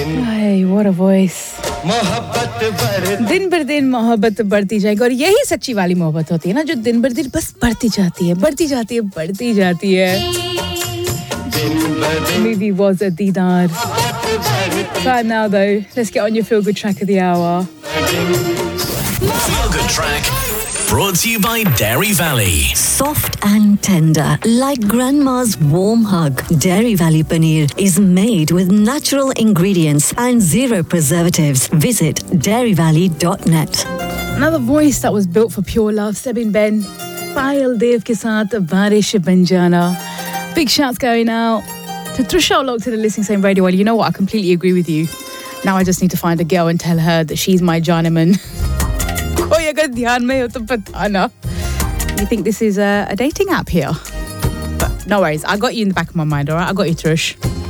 Hey, what a voice. दिन बर दिन मोहब्बत बढ़ती जाएगी और यही सच्ची वाली मोहब्बत होती है ना जो दिन बर दिन बस बढ़ती जाती है बढ़ती जाती है बढ़ती जाती है movie was a Deedar. Right now though, let's get on your feel good track of the hour. Feel good track brought to you by Dairy Valley. Soft and tender, like grandma's warm hug. Dairy Valley paneer is made with natural ingredients and zero preservatives. Visit dairyvalley.net. Another voice that was built for pure love, Sebin Ben. Payal Dev ke saath Barish Ban Jana. Big shouts going out to Trisha locked to the listening saying radio. Well, you know what? I completely agree with you. Now I just need to find a girl and tell her that she's my Janaman. You think this is a dating app here? But no worries, I got you in the back of my mind, alright? I got you, Trish.